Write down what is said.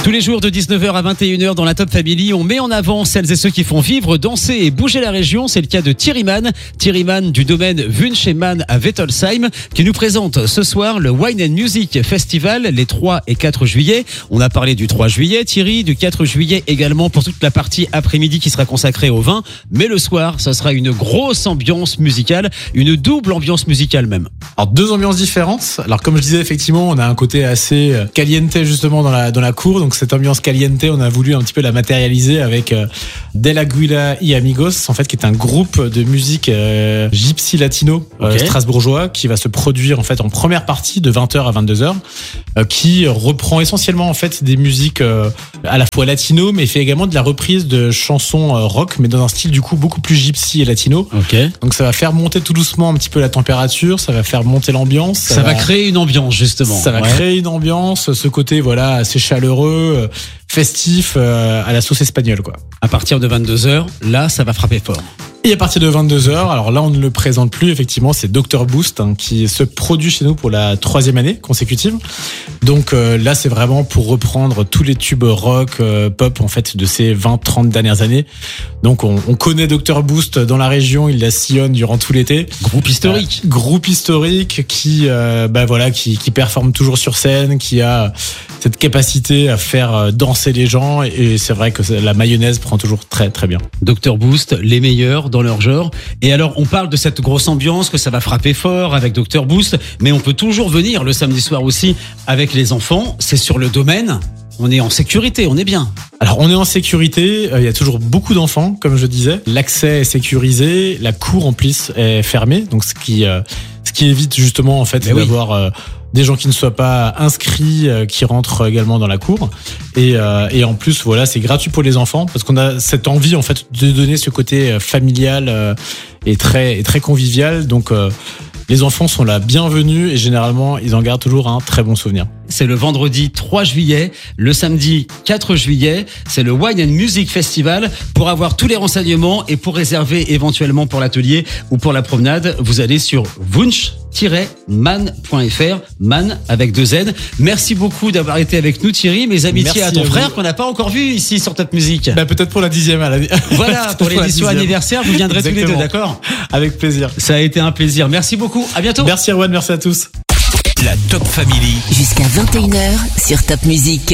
Tous les jours de 19h à 21h dans la Top Family, on met en avant celles et ceux qui font vivre, danser et bouger la région. C'est le cas de Thierry Mann du domaine Wunsch et Mann à Wettolsheim, qui nous présente ce soir le Wine and Music Festival les 3 et 4 juillet. On a parlé du 3 juillet, Thierry, du 4 juillet également pour toute la partie après-midi qui sera consacrée au vin. Mais le soir, ça sera une grosse ambiance musicale, une double ambiance musicale même. Alors deux ambiances différentes. Alors comme je disais, effectivement, on a un côté assez caliente justement dans la cour. Donc cette ambiance caliente, on a voulu un petit peu la matérialiser avec Del Aguila y Amigos, en fait, qui est un groupe de musique gypsy latino strasbourgeois qui va se produire en fait en première partie de 20h à 22h, qui reprend essentiellement en fait des musiques à la fois latino, mais fait également de la reprise de chansons rock, mais dans un style du coup beaucoup plus gypsy et latino. Donc ça va faire monter tout doucement un petit peu la température, ça va faire monter l'ambiance. Ça va créer une ambiance justement. Ça va créer une ambiance, ce côté voilà assez chaleureux, festif à la sauce espagnole quoi. À partir de 22h, là ça va frapper fort. Et à partir de 22h, alors là on ne le présente plus effectivement, c'est Dr Boost qui se produit chez nous pour la 3e année consécutive. Donc là c'est vraiment pour reprendre tous les tubes rock, pop en fait de ces 20-30 dernières années. Donc on connaît Dr Boost dans la région, il la sillonne durant tout l'été. Groupe historique. Groupe historique qui qui performe toujours sur scène, qui a cette capacité à faire danser les gens et c'est vrai que la mayonnaise prend toujours très très bien. Dr Boost, les meilleurs dans leur genre. Et alors, on parle de cette grosse ambiance, que ça va frapper fort avec Dr Boost, mais on peut toujours venir le samedi soir aussi avec les enfants. C'est sur le domaine. On est en sécurité, on est bien. Alors, on est en sécurité. Il y a toujours beaucoup d'enfants, comme je disais. L'accès est sécurisé. La cour, en plus, est fermée. Donc, ce qui évite justement, en fait, d'avoir des gens qui ne soient pas inscrits, qui rentrent également dans la cour. Et en plus, voilà, c'est gratuit pour les enfants parce qu'on a cette envie, en fait, de donner ce côté familial et très convivial. Donc, les enfants sont la bienvenue et généralement, ils en gardent toujours un très bon souvenir. C'est le vendredi 3 juillet, le samedi 4 juillet, c'est le Wine and Music Festival. Pour avoir tous les renseignements et pour réserver éventuellement pour l'atelier ou pour la promenade, vous allez sur wunsch-mann.fr, Mann avec 2 Z. Merci beaucoup d'avoir été avec nous Thierry, mes amitiés à ton frère qu'on n'a pas encore vu ici sur Top Music. Peut-être pour la 10e à la Voilà, pour l'édition anniversaire, vous viendrez tous les deux, d'accord ? Avec plaisir. Ça a été un plaisir. Merci beaucoup. À bientôt. Merci Erwan, merci à tous. La Top Family. Jusqu'à 21h sur Top Music.